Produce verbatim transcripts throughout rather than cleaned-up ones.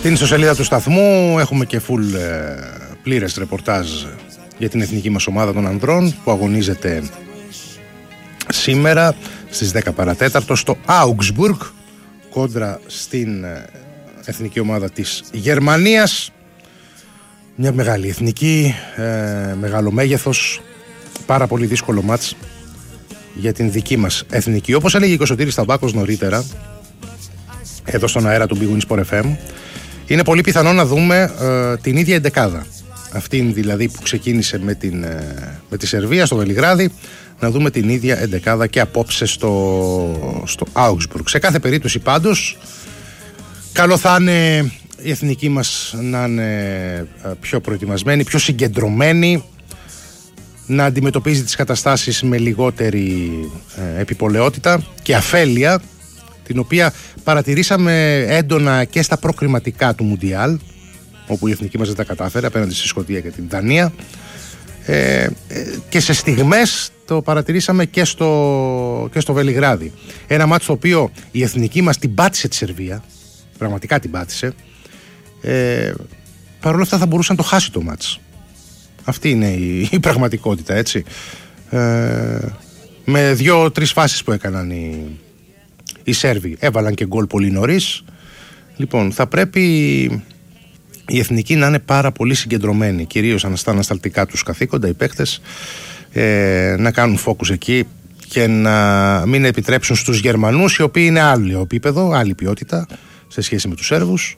Στην ιστοσελίδα του σταθμού έχουμε και full ε, πλήρες ρεπορτάζ για την εθνική μας ομάδα των ανδρών που αγωνίζεται σήμερα στις δέκα παρατέταρτο στο Augsburg κόντρα στην ε, εθνική ομάδα της Γερμανίας. Μια μεγάλη εθνική, ε, μεγάλο μέγεθος, πάρα πολύ δύσκολο μάτς για την δική μας εθνική. Όπως έλεγε και ο Σωτήρης Ταμπάκος νωρίτερα εδώ στον αέρα του Big Win Sport εφ εμ, είναι πολύ πιθανό να δούμε ε, την ίδια εντεκάδα. Αυτήν δηλαδή που ξεκίνησε με, την, ε, με τη Σερβία στο Βελιγράδι, να δούμε την ίδια εντεκάδα και απόψε στο, στο Augsburg. Σε κάθε περίπτωση πάντως, καλό θα είναι η εθνική μας να είναι πιο προετοιμασμένη, πιο συγκεντρωμένη, να αντιμετωπίζει τις καταστάσεις με λιγότερη ε, επιπολαιότητα και αφέλεια, την οποία παρατηρήσαμε έντονα και στα προκριματικά του Μουντιάλ, όπου η εθνική μας δεν τα κατάφερε απέναντι στη Σκωτία και την Δανία, ε, ε, και σε στιγμές το παρατηρήσαμε και στο, και στο Βελιγράδι. Ένα μάτσο το οποίο η εθνική μας την πάτησε τη Σερβία, πραγματικά την πάτησε, ε, παρόλα αυτά θα μπορούσε να το χάσει το μάτς. Αυτή είναι η, η πραγματικότητα, έτσι. Ε, με δύο-τρεις φάσεις που έκαναν οι, οι Σέρβοι, έβαλαν και γκολ πολύ νωρίς. Λοιπόν, θα πρέπει η εθνική να είναι πάρα πολύ συγκεντρωμένη, κυρίως στα ανασταλτικά τους καθήκοντα, οι παίκτες, ε, να κάνουν focus εκεί και να μην επιτρέψουν στους Γερμανούς, οι οποίοι είναι άλλο επίπεδο, άλλη ποιότητα σε σχέση με τους Σέρβους.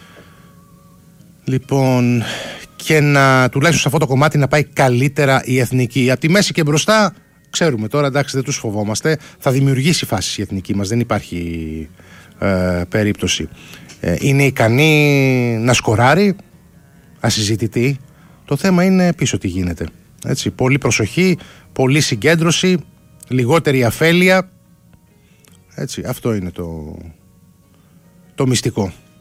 Λοιπόν, και να τουλάχιστον σε αυτό το κομμάτι να πάει καλύτερα η εθνική. Από τη μέση και μπροστά, ξέρουμε τώρα, εντάξει, δεν τους φοβόμαστε. Θα δημιουργήσει φάσεις η εθνική μας, δεν υπάρχει ε, περίπτωση. Ε, είναι ικανή να σκοράρει, ασυζητητή. Το θέμα είναι πίσω τι γίνεται. Έτσι, πολύ προσοχή, πολύ συγκέντρωση, λιγότερη αφέλεια. Έτσι, αυτό είναι το, το μυστικό.